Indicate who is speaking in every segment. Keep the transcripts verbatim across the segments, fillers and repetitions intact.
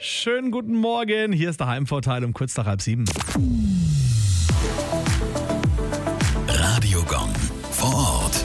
Speaker 1: Schönen guten Morgen, hier ist der Heimvorteil um kurz nach halb sieben.
Speaker 2: Radiogong vor Ort.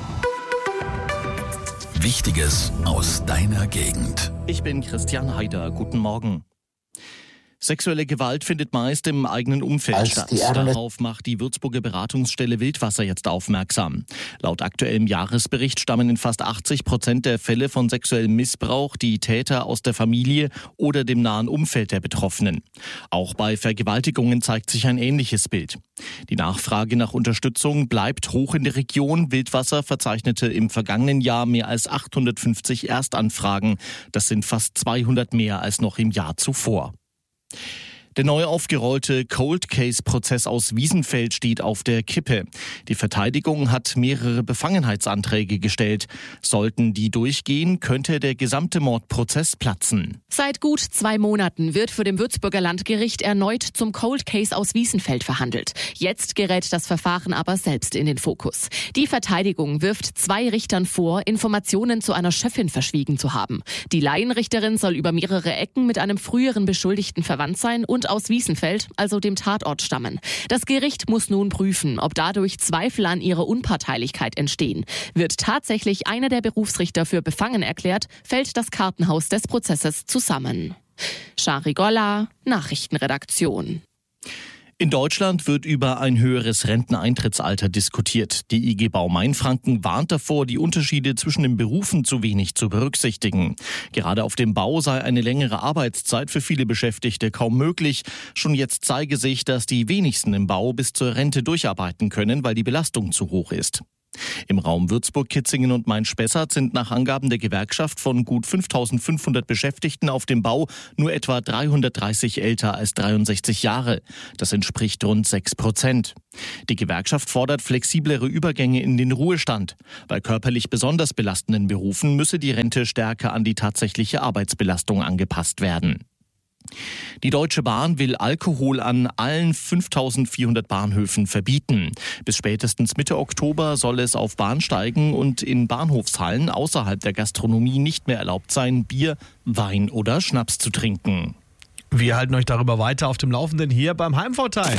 Speaker 2: Wichtiges aus deiner Gegend.
Speaker 3: Ich bin Christian Heider. Guten Morgen. Sexuelle Gewalt findet meist im eigenen Umfeld
Speaker 4: Als
Speaker 3: statt.
Speaker 4: die Erde-
Speaker 3: Darauf macht die Würzburger Beratungsstelle Wildwasser jetzt aufmerksam. Laut aktuellem Jahresbericht stammen in fast achtzig Prozent der Fälle von sexuellem Missbrauch die Täter aus der Familie oder dem nahen Umfeld der Betroffenen. Auch bei Vergewaltigungen zeigt sich ein ähnliches Bild. Die Nachfrage nach Unterstützung bleibt hoch in der Region. Wildwasser verzeichnete im vergangenen Jahr mehr als achthundertfünfzig Erstanfragen. Das sind fast zweihundert mehr als noch im Jahr zuvor. Der neu aufgerollte Cold-Case-Prozess aus Wiesenfeld steht auf der Kippe. Die Verteidigung hat mehrere Befangenheitsanträge gestellt. Sollten die durchgehen, könnte der gesamte Mordprozess platzen.
Speaker 5: Seit gut zwei Monaten wird für dem Würzburger Landgericht erneut zum Cold Case aus Wiesenfeld verhandelt. Jetzt gerät das Verfahren aber selbst in den Fokus. Die Verteidigung wirft zwei Richtern vor, Informationen zu einer Schöffin verschwiegen zu haben. Die Laienrichterin soll über mehrere Ecken mit einem früheren Beschuldigten verwandt sein und aus Wiesenfeld, also dem Tatort, stammen. Das Gericht muss nun prüfen, ob dadurch Zweifel an ihrer Unparteilichkeit entstehen. Wird tatsächlich einer der Berufsrichter für befangen erklärt, fällt das Kartenhaus des Prozesses zusammen. Shari Golla, Nachrichtenredaktion.
Speaker 3: In Deutschland wird über ein höheres Renteneintrittsalter diskutiert. Die I G Bau Mainfranken warnt davor, die Unterschiede zwischen den Berufen zu wenig zu berücksichtigen. Gerade auf dem Bau sei eine längere Arbeitszeit für viele Beschäftigte kaum möglich. Schon jetzt zeige sich, dass die wenigsten im Bau bis zur Rente durcharbeiten können, weil die Belastung zu hoch ist. Im Raum Würzburg, Kitzingen und Main-Spessart sind nach Angaben der Gewerkschaft von gut fünftausendfünfhundert Beschäftigten auf dem Bau nur etwa dreihundertdreißig älter als dreiundsechzig Jahre. Das entspricht rund sechs Prozent. Die Gewerkschaft fordert flexiblere Übergänge in den Ruhestand. Bei körperlich besonders belastenden Berufen müsse die Rente stärker an die tatsächliche Arbeitsbelastung angepasst werden. Die Deutsche Bahn will Alkohol an allen fünftausendvierhundert Bahnhöfen verbieten. Bis spätestens Mitte Oktober soll es auf Bahnsteigen und in Bahnhofshallen außerhalb der Gastronomie nicht mehr erlaubt sein, Bier, Wein oder Schnaps zu trinken.
Speaker 1: Wir halten euch darüber weiter auf dem Laufenden hier beim Heimvorteil.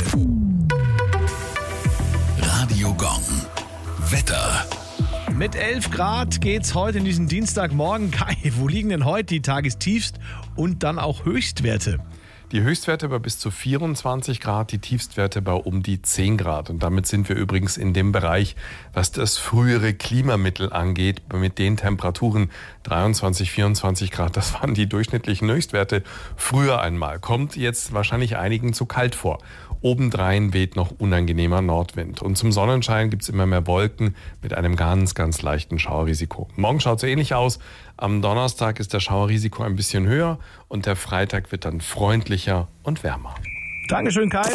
Speaker 2: Radiogong. Wetter.
Speaker 1: Mit elf Grad geht's heute in diesen Dienstagmorgen. Kai, wo liegen denn heute die Tagestiefst- und dann auch Höchstwerte?
Speaker 6: Die Höchstwerte bei bis zu vierundzwanzig Grad, die Tiefstwerte bei um die zehn Grad. Und damit sind wir übrigens in dem Bereich, was das frühere Klimamittel angeht, mit den Temperaturen dreiundzwanzig, vierundzwanzig Grad. Das waren die durchschnittlichen Höchstwerte früher einmal. Kommt jetzt wahrscheinlich einigen zu kalt vor. Obendrein weht noch unangenehmer Nordwind. Und zum Sonnenschein gibt es immer mehr Wolken mit einem ganz, ganz leichten Schauerrisiko. Morgen schaut es ähnlich aus. Am Donnerstag ist das Schauerrisiko ein bisschen höher und der Freitag wird dann freundlicher und wärmer.
Speaker 1: Dankeschön, Kai.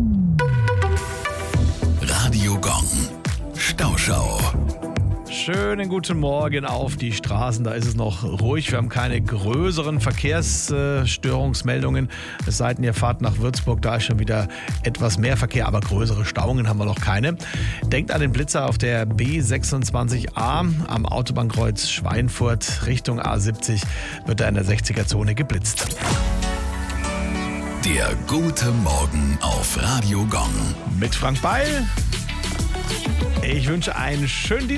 Speaker 2: Radiogong. Stauschau.
Speaker 1: Schönen guten Morgen auf die Straßen. Da ist es noch ruhig. Wir haben keine größeren Verkehrsstörungsmeldungen. Es sei denn, ihr fahrt nach Würzburg, da ist schon wieder etwas mehr Verkehr, aber größere Stauungen haben wir noch keine. Denkt an den Blitzer auf der B sechsundzwanzig A am Autobahnkreuz Schweinfurt Richtung A siebzig wird da in der sechziger-Zone geblitzt.
Speaker 2: Der gute Morgen auf Radiogong.
Speaker 1: Mit Frank Beil. Ich wünsche einen schönen Dienstag.